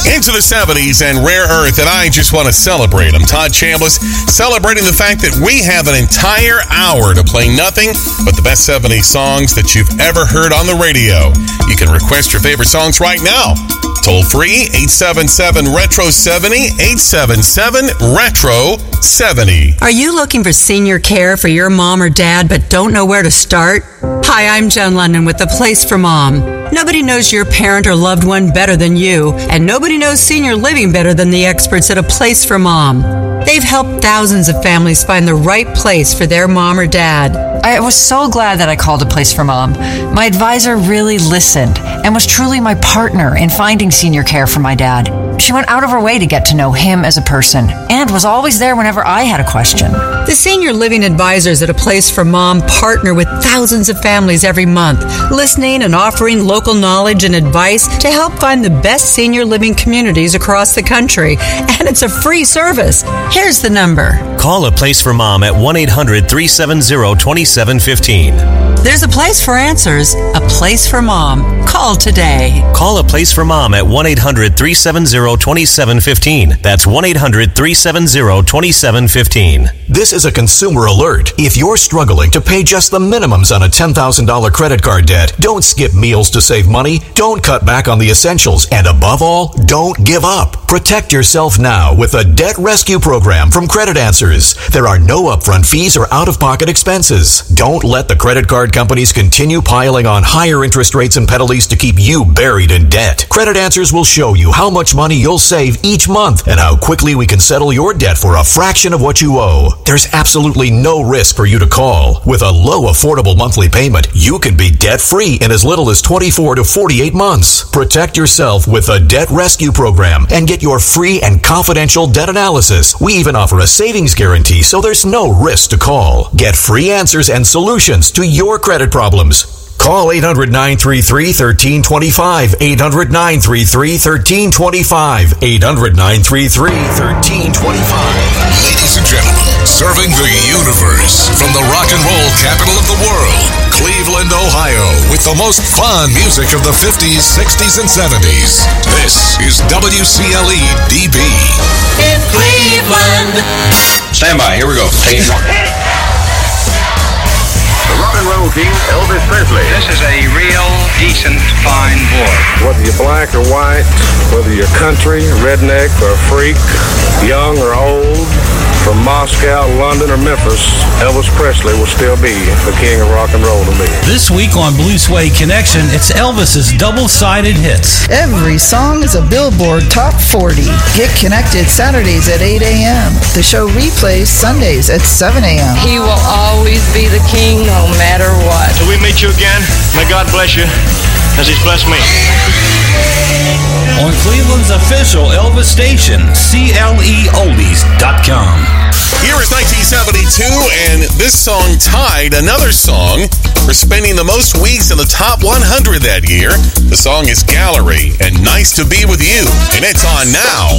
Into the 70s and Rare Earth, and I just want to celebrate. I'm Todd Chambliss, celebrating the fact that we have an entire hour to play nothing but the best 70s songs that you've ever heard on the radio. You can request your favorite songs right now. Toll free, 877-RETRO-70, 877-RETRO-70. Are you looking for senior care for your mom or dad but don't know where to start? Hi, I'm Joan London with The Place for Mom. Nobody knows your parent or loved one better than you, and nobody knows senior living better than the experts at A Place for Mom. They've helped thousands of families find the right place for their mom or dad. I was so glad that I called A Place for Mom. My advisor really listened and was truly my partner in finding senior care for my dad. She went out of her way to get to know him as a person and was always there whenever I had a question. The senior living advisors at A Place for Mom partner with thousands of families every month, listening and offering local knowledge and advice to help find the best senior living communities across the country. And it's a free service. Here's the number. Call A Place for Mom at 1-800-370-2715. There's a place for answers, a place for mom. Call today. Call A Place for Mom at 1-800-370-2715. That's 1-800-370-2715. This is a consumer alert. If you're struggling to pay just the minimums on a $10,000 credit card debt, don't skip meals to save money, don't cut back on the essentials, and above all, don't give up. Protect yourself now with a debt rescue program from Credit Answers. There are no upfront fees or out-of-pocket expenses. Don't let the credit card companies continue piling on higher interest rates and penalties to keep you buried in debt. Credit Answers will show you how much money you'll save each month and how quickly we can settle your debt for a fraction of what you owe. There's absolutely no risk for you to call. With a low, affordable monthly payment, you can be debt-free in as little as 24 to 48 months. Protect yourself with a debt rescue program and get your free and confidential debt analysis. We even offer a savings guarantee, so there's no risk to call. Get free answers and solutions to your credit problems. Call 800-933-1325, 800-933-1325, 800-933-1325. Ladies and gentlemen, serving the universe from the rock and roll capital of the world, Cleveland, Ohio, with the most fun music of the 50s, 60s, and 70s. This is WCLE DB. In Cleveland. Stand by, here we go. Take it. The rock and roll king, Elvis Presley. This is a real, decent, fine boy. Whether you're black or white, whether you're country, redneck, or freak, young or old, from Moscow, London, or Memphis, Elvis Presley will still be the king of rock and roll to me. This week on Blue Suede Connection, it's Elvis's double-sided hits. Every song is a Billboard Top 40. Get connected Saturdays at 8 a.m. The show replays Sundays at 7 a.m. He will always be the king no matter what. Till we meet you again, may God bless you as He's blessed me. On Cleveland's official Elvis station, CLEoldies.com. Here is 1972, and this song tied another song for spending the most weeks in the top 100 that year. The song is Gallery and Nice to Be With You, and it's on now